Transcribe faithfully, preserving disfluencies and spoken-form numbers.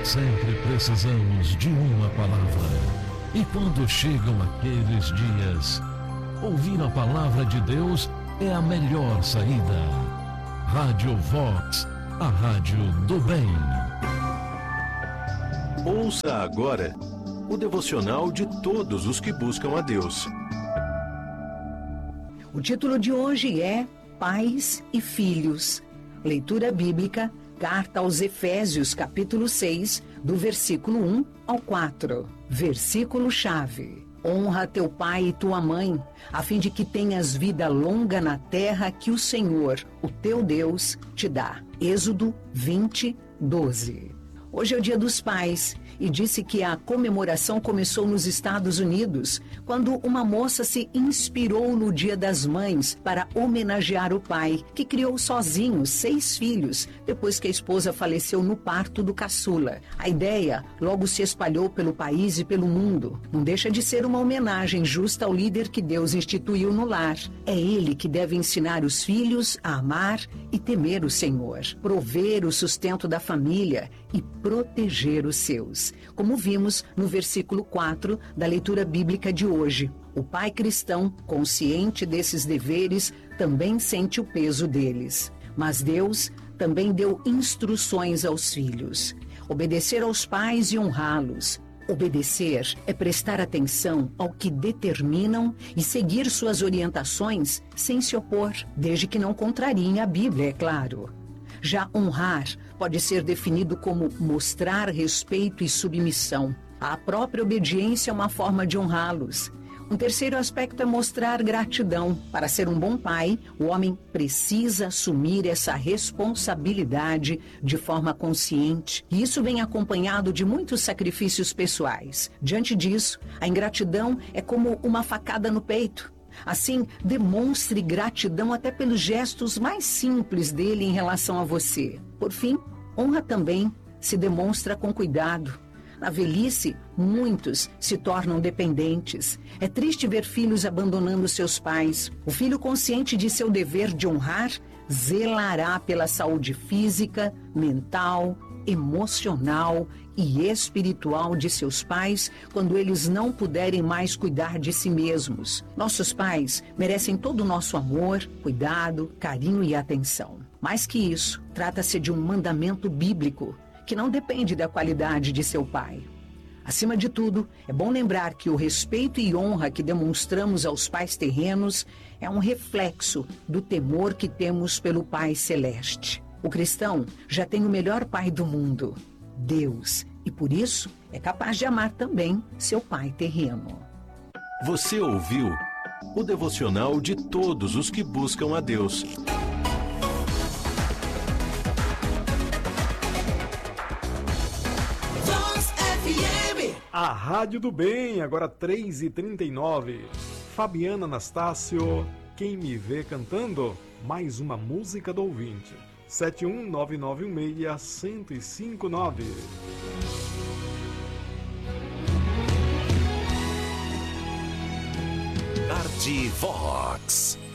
Sempre precisamos de uma palavra. E quando chegam aqueles dias, ouvir a palavra de Deus é a melhor saída. Rádio Vox, a rádio do bem. Ouça agora o devocional de todos os que buscam a Deus. O título de hoje é Pais e Filhos. Leitura bíblica, carta aos Efésios, capítulo seis, do versículo um ao quatro. Versículo-chave. Honra teu pai e tua mãe, a fim de que tenhas vida longa na terra que o Senhor, o teu Deus, te dá. Êxodo vinte, doze. Hoje é o Dia dos Pais e disse que a comemoração começou nos Estados Unidos, quando uma moça se inspirou no Dia das Mães para homenagear o pai, que criou sozinho seis filhos, depois que a esposa faleceu no parto do caçula. A ideia logo se espalhou pelo país e pelo mundo. Não deixa de ser uma homenagem justa ao líder que Deus instituiu no lar. É ele que deve ensinar os filhos a amar e temer o Senhor, prover o sustento da família e proteger os seus, como vimos no versículo quatro da leitura bíblica de hoje. O pai cristão, consciente desses deveres, também sente o peso deles. Mas Deus também deu instruções aos filhos: obedecer aos pais e honrá-los. Obedecer é prestar atenção ao que determinam e seguir suas orientações sem se opor, desde que não contrariem a Bíblia, é claro. Já honrar pode ser definido como mostrar respeito e submissão. A própria obediência é uma forma de honrá-los. Um terceiro aspecto é mostrar gratidão. Para ser um bom pai, o homem precisa assumir essa responsabilidade de forma consciente. E isso vem acompanhado de muitos sacrifícios pessoais. Diante disso, a ingratidão é como uma facada no peito. Assim, demonstre gratidão até pelos gestos mais simples dele em relação a você. Por fim, honra também se demonstra com cuidado. Na velhice, muitos se tornam dependentes. É triste ver filhos abandonando seus pais. O filho consciente de seu dever de honrar zelará pela saúde física, mental, emocional e espiritual de seus pais quando eles não puderem mais cuidar de si mesmos. Nossos pais merecem todo o nosso amor, cuidado, carinho e atenção. Mais que isso, trata-se de um mandamento bíblico que não depende da qualidade de seu pai. Acima de tudo, é bom lembrar que o respeito e honra que demonstramos aos pais terrenos é um reflexo do temor que temos pelo Pai Celeste. O cristão já tem o melhor pai do mundo, Deus, e por isso é capaz de amar também seu pai terreno. Você ouviu o devocional de todos os que buscam a Deus. Vox F M. A Rádio do Bem, agora três e trinta e nove. Fabiana Anastácio, Quem Me Vê Cantando, mais uma música do ouvinte. sete um nove nove um seis, um zero cinco nove. Tarde Vox.